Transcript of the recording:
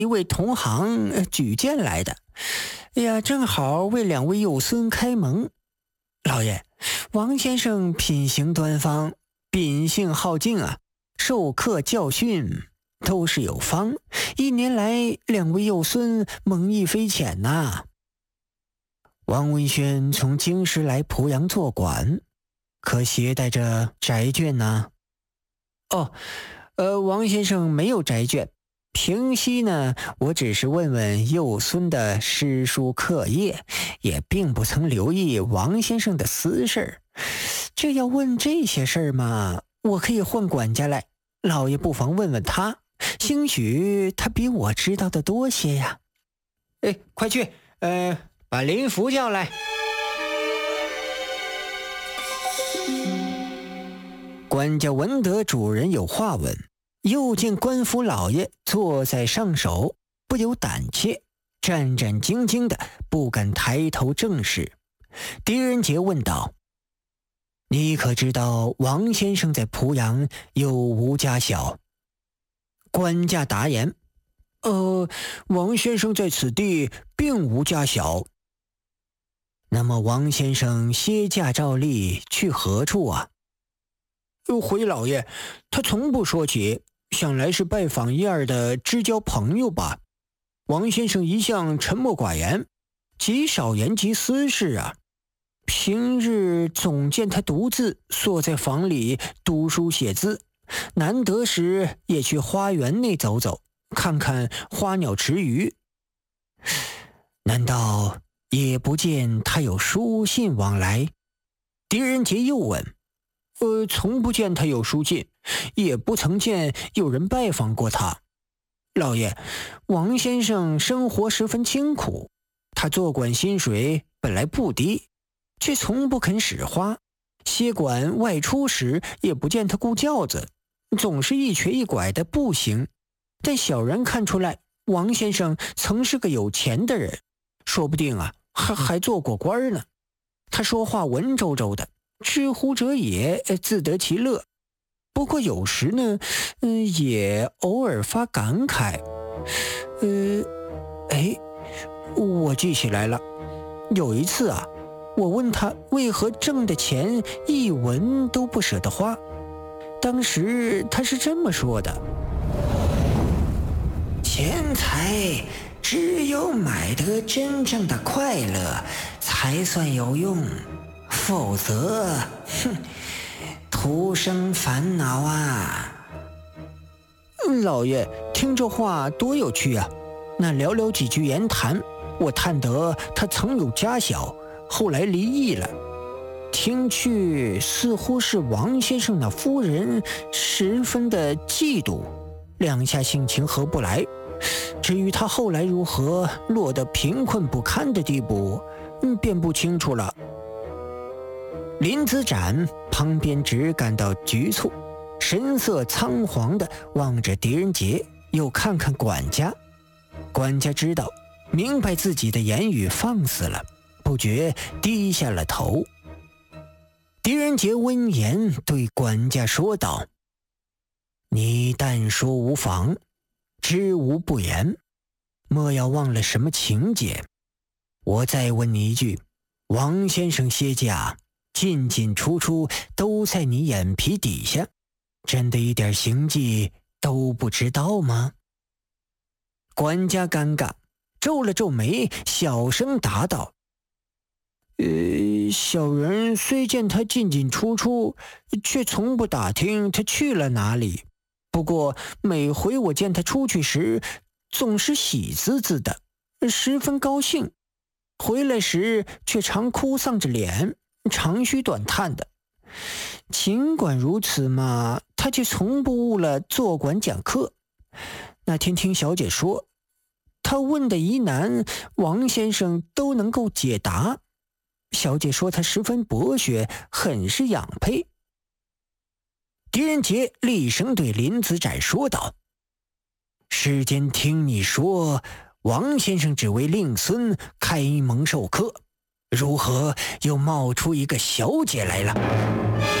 一位同行举荐来的。哎呀，正好为两位幼孙开蒙。老爷，王先生品行端方，秉性好静啊，授课教训都是有方。一年来，两位幼孙蒙益非浅呐。王文轩从京师来濮阳做馆，可携带着宅卷呢？王先生没有宅卷。平息呢，我只是问问幼孙的诗书课业，也并不曾留意王先生的私事。这要问这些事儿嘛，我可以换管家来，老爷不妨问问他，兴许他比我知道的多些呀。快去，把林福叫来。管家闻得主人有话问，又见官府老爷坐在上首，不由胆怯，战战兢兢的不敢抬头正视。狄仁杰问道：你可知道王先生在濮阳有无家小？官家答言：王先生在此地并无家小。那么王先生歇驾照例去何处啊？回老爷，他从不说起，想来是拜访一二的知交朋友吧。王先生一向沉默寡言，极少言及私事啊。平日总见他独自坐在房里读书写字，难得时也去花园内走走，看看花鸟池鱼。难道也不见他有书信往来？狄仁杰又问：从不见他有书信，也不曾见有人拜访过他。老爷，王先生生活十分清苦，他做馆薪水本来不低，却从不肯使花。歇馆外出时也不见他顾轿子，总是一瘸一拐的步行。但小人看出来，王先生曾是个有钱的人，说不定啊，还做过官呢。他说话文绉绉的，知乎者也，自得其乐。不过有时呢，也偶尔发感慨。我记起来了，有一次啊，我问他为何挣的钱一文都不舍得花，当时他是这么说的：钱财只有买得真正的快乐才算有用，否则徒生烦恼啊。老爷，听这话多有趣啊。那寥寥几句言谈，我探得他曾有家小，后来离异了。听去似乎是王先生那夫人十分的嫉妒，两下性情合不来。至于他后来如何落得贫困不堪的地步，便不清楚了。林子展旁边只感到局促，神色仓皇地望着狄仁杰，又看看管家。管家知道，明白自己的言语放肆了，不觉低下了头。狄仁杰闻言对管家说道：你但说无妨，知无不言，莫要忘了什么情节。我再问你一句，王先生歇驾进进出出都在你眼皮底下，真的一点行迹都不知道吗？管家尴尬，皱了皱眉，小声答道：小人虽见他进进出出，却从不打听他去了哪里。不过每回我见他出去时，总是喜滋滋的，十分高兴，回来时却常哭丧着脸，长吁短叹的。尽管如此嘛，他却从不误了坐馆讲课。那天听小姐说，他问的疑难，王先生都能够解答。小姐说他十分博学，很是养佩。狄仁杰厉声对林子展说道：世间听你说王先生只为令孙开蒙授课，如何又冒出一个小姐来了？